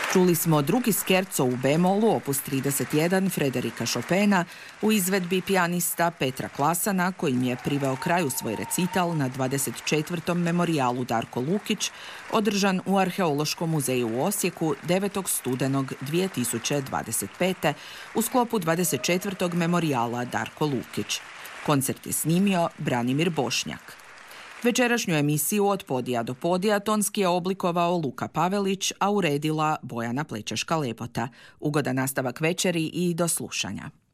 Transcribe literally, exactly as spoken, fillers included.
Čuli smo drugi skerco u bemolu, opus trideset jedan Frederika Chopina u izvedbi pijanista Petra Klasana, kojim je priveo kraju svoj recital na dvadeset četvrtom memorijalu Darko Lukić, održan u Arheološkom muzeju u Osijeku devetog studenog dvije tisuće dvadeset pete. u sklopu dvadeset četvrtog memorijala Darko Lukić. Koncert je snimio Branimir Bošnjak. Večerašnju emisiju Od podija do podija tonski je oblikovao Luka Pavelić, a uredila Bojana Plečeška-Lepota. Ugodan nastavak večeri i do slušanja.